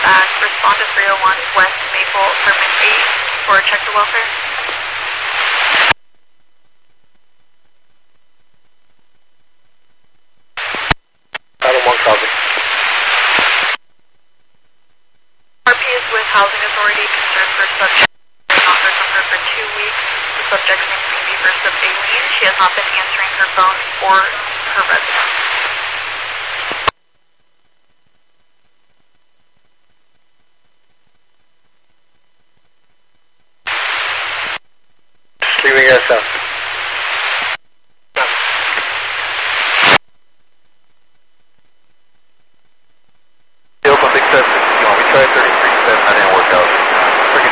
dispatch. Respond to 301 West Maple, apartment 8 for check the welfare. Item 1 copy. RP is with Housing Authority, concerned for subject. Not heard from her for 2 weeks. The subject's name may be Versa Baleen. She has not been answering her phone or her residence. Leaving SF.